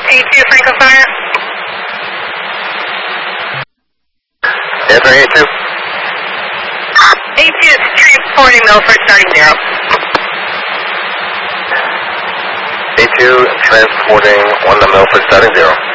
A2 Franco Fire. Answer A2. A2 is transporting Milford starting 0. A2 transporting 1 to Milford starting 0.